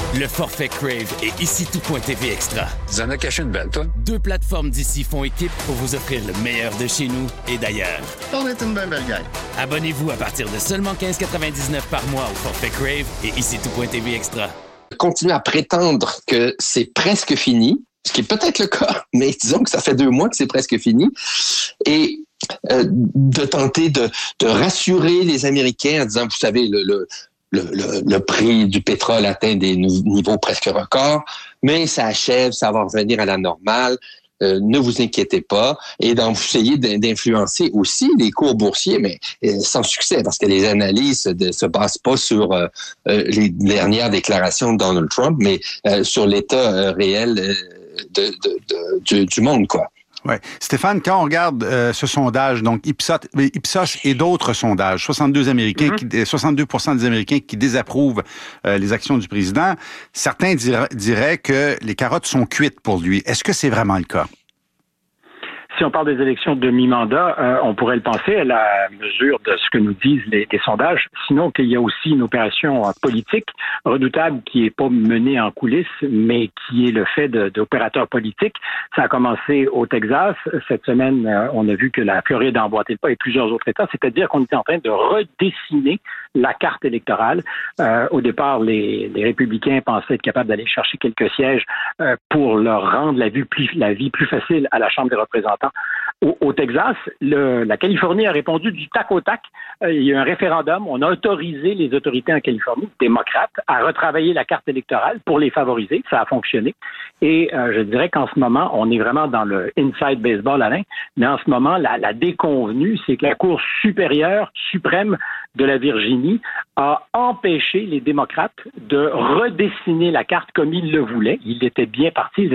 Le forfait Crave et ici tout.tv Extra. Tu en as caché une belle, toi? 2 plateformes d'ici font équipe pour vous offrir le meilleur de chez nous et d'ailleurs. On est une belle gang. Abonnez-vous à partir de seulement 15,99 par mois au forfait Crave et ici tout.tv Extra. Continuer à prétendre que c'est presque fini, ce qui est peut-être le cas, mais disons que ça fait 2 mois que c'est presque fini, et de tenter de rassurer les Américains en disant, vous savez, le prix du pétrole atteint des niveaux presque records, mais ça achève, ça va revenir à la normale. Ne vous inquiétez pas. Et donc, vous essayez d'influencer aussi les cours boursiers, mais sans succès, parce que les analyses ne se basent pas sur les dernières déclarations de Donald Trump, mais sur l'état réel du monde, quoi. Ouais. Stéphane, quand on regarde ce sondage, donc Ipsos et d'autres sondages, 62% des Américains qui désapprouvent les actions du président, certains diraient que les carottes sont cuites pour lui. Est-ce que c'est vraiment le cas? Si on parle des élections de mi-mandat, on pourrait le penser à la mesure de ce que nous disent les sondages. Sinon, qu'il y a aussi une opération politique redoutable qui n'est pas menée en coulisses, mais qui est le fait d'opérateurs politiques. Ça a commencé au Texas. Cette semaine, on a vu que la Floride a emboîté le pas et plusieurs autres États. C'est-à-dire qu'on était en train de redessiner la carte électorale. Au départ, les républicains pensaient être capables d'aller chercher quelques sièges pour leur rendre la vie plus facile à la Chambre des représentants. Au Texas, la Californie a répondu du tac au tac. Il y a eu un référendum. On a autorisé les autorités en Californie, démocrates, à retravailler la carte électorale pour les favoriser. Ça a fonctionné. Et je dirais qu'en ce moment, on est vraiment dans le inside baseball, Alain. Mais en ce moment, la déconvenue, c'est que la Cour suprême de la Virginie a empêché les démocrates de redessiner la carte comme ils le voulaient. Ils étaient bien partis.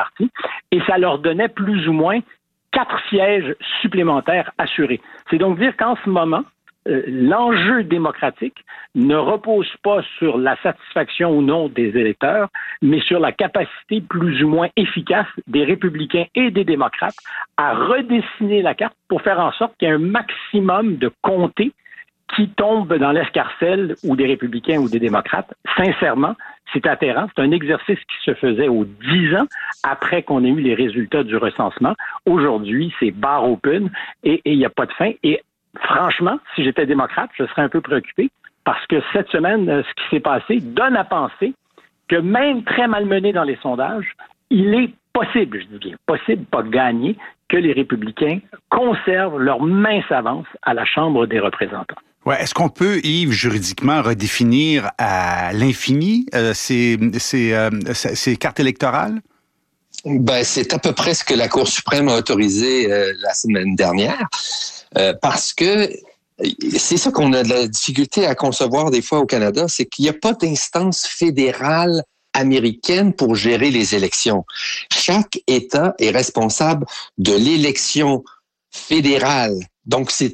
Et ça leur donnait plus ou moins 4 sièges supplémentaires assurés. C'est donc dire qu'en ce moment, l'enjeu démocratique ne repose pas sur la satisfaction ou non des électeurs, mais sur la capacité plus ou moins efficace des républicains et des démocrates à redessiner la carte pour faire en sorte qu'il y ait un maximum de comtés qui tombent dans l'escarcelle ou des républicains ou des démocrates. Sincèrement, c'est atterrant. C'est un exercice qui se faisait aux 10 ans après qu'on ait eu les résultats du recensement. Aujourd'hui, c'est bar open et il n'y a pas de fin. Et franchement, si j'étais démocrate, je serais un peu préoccupé parce que cette semaine, ce qui s'est passé donne à penser que même très malmené dans les sondages, il est possible, je dis bien possible, pas gagné, que les républicains conservent leur mince avance à la Chambre des représentants. Ouais, est-ce qu'on peut, Yves, juridiquement redéfinir à l'infini ces cartes électorales? Ben, c'est à peu près ce que la Cour suprême a autorisé la semaine dernière, parce que c'est ça qu'on a de la difficulté à concevoir des fois au Canada, c'est qu'il n'y a pas d'instance fédérale américaine pour gérer les élections. Chaque État est responsable de l'élection fédérale. Donc, ce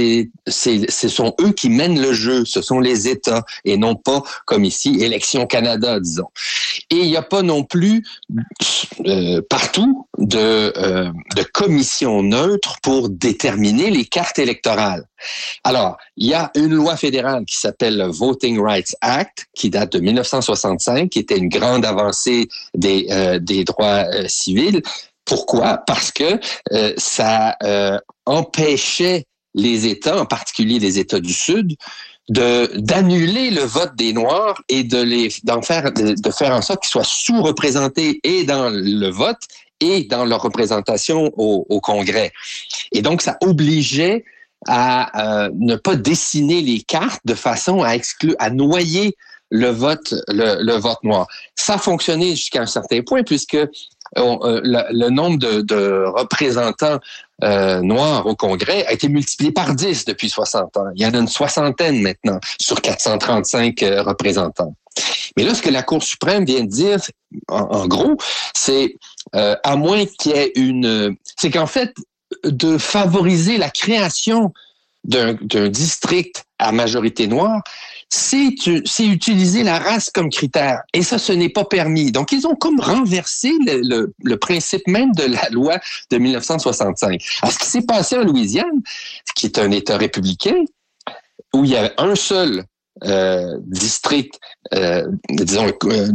sont eux qui mènent le jeu. Ce sont les États et non pas, comme ici, Élections Canada, disons. Et il n'y a pas non plus partout de commission neutre pour déterminer les cartes électorales. Alors, il y a une loi fédérale qui s'appelle le Voting Rights Act, qui date de 1965, qui était une grande avancée des droits civils. Pourquoi? Parce que ça empêchait les États, en particulier les États du Sud, d'annuler le vote des Noirs et de faire en sorte qu'ils soient sous-représentés et dans le vote et dans leur représentation au Congrès. Et donc, ça obligeait à ne pas dessiner les cartes de façon à noyer le vote noir. Ça a fonctionné jusqu'à un certain point puisque le nombre de représentants noirs au Congrès a été multiplié par 10 depuis 60 ans. Il y en a une 60aine maintenant sur 435 représentants. Mais là, ce que la Cour suprême vient de dire, en gros, c'est à moins qu'il y ait c'est qu'en fait, de favoriser la création d'un district à majorité noire, c'est utiliser la race comme critère. Et ça, ce n'est pas permis. Donc, ils ont comme renversé le principe même de la loi de 1965. Alors, ce qui s'est passé en Louisiane, qui est un État républicain, où il y avait un seul district, disons,